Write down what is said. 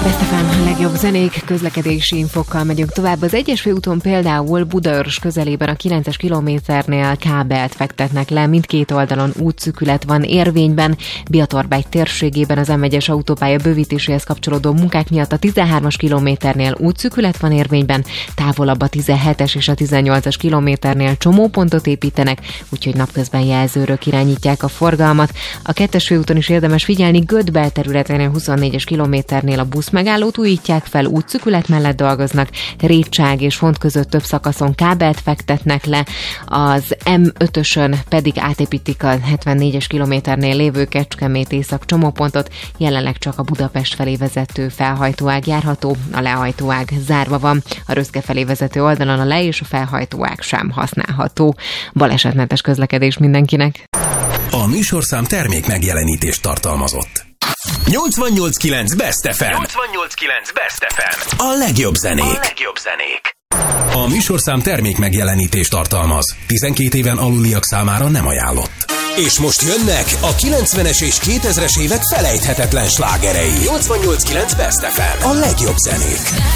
Best FM, a legjobb zenék, közlekedési infokkal megyünk tovább. Az egyes főúton például Budaörs közelében a 9-es kilométernél kábelt fektetnek le, mindkét oldalon útszűkület van érvényben. Biatorbágy térségében az M1-es autópálya bővítéséhez kapcsolódó munkák miatt a 13-as kilométernél útszűkület van érvényben, távolabb a 17-es és a 18-as kilométernél csomópontot építenek, úgyhogy napközben jelzőrök irányítják a forgalmat. A 2-es főúton is érdemes figyelni, Gödbel területén a 24-es kilométernél a busz megállót újítják fel, útszűkület mellett dolgoznak, Rétság és Font között több szakaszon kábelt fektetnek le, az M5-ösön pedig átépítik a 74-es kilométernél lévő Kecskemét észak csomópontot, jelenleg csak a Budapest felé vezető felhajtóág járható, a lehajtóág zárva van, a Röszke felé vezető oldalon a le- és a felhajtóág sem használható. Balesetmentes közlekedés mindenkinek! A műsorszám termék megjelenítést tartalmazott. 88.9 Best FM. 88.9 Best FM. A legjobb zenék. A műsorszám termék megjelenítést tartalmaz. 12 éven aluliak számára nem ajánlott. És most jönnek a 90-es és 2000-es évek felejthetetlen slágerei. 88.9 Best FM. A legjobb zenék.